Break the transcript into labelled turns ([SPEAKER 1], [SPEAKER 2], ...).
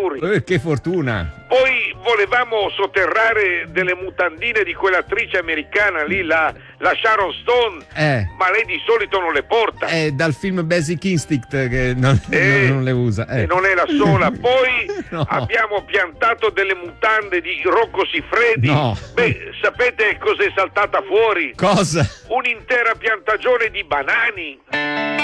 [SPEAKER 1] auguri.
[SPEAKER 2] Che fortuna.
[SPEAKER 1] Poi volevamo sotterrare delle mutandine di quell'attrice americana lì, la Sharon Stone, ma lei di solito non le porta.
[SPEAKER 2] Dal film Basic Instinct che non le usa.
[SPEAKER 1] E non è la sola. Poi
[SPEAKER 2] no.
[SPEAKER 1] abbiamo piantato delle mutande di Rocco Siffredi.
[SPEAKER 2] No.
[SPEAKER 1] Beh, sapete cos'è saltata fuori?
[SPEAKER 2] Cosa?
[SPEAKER 1] Un'intera piantagione di banani.